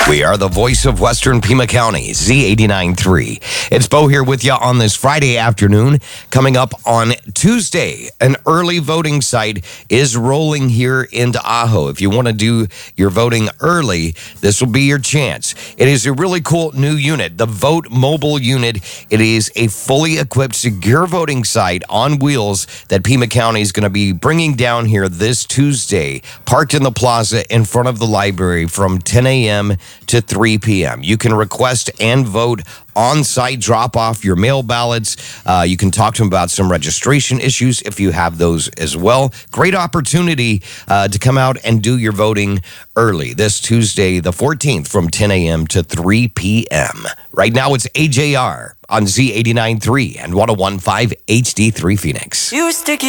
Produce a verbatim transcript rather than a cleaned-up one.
We are the voice of Western Pima County, Z eighty-nine point three. It's Bo here with you on this Friday afternoon. Coming up on Tuesday, an early voting site is rolling here into Ajo. If you want to do your voting early, this will be your chance. It is a really cool new unit, the Vote Mobile Unit. It is a fully equipped, secure voting site on wheels that Pima County is going to be bringing down here this Tuesday, parked in the plaza in front of the library from ten a.m. to three p.m. You can request and vote on-site, drop off your mail ballots. Uh, you can talk to them about some registration issues if you have those as well. Great opportunity uh, to come out and do your voting early this Tuesday, the fourteenth, from ten a.m. to three p.m. Right now, it's A J R on Z eighty-nine point three and one oh one point five H D three Phoenix. You sticky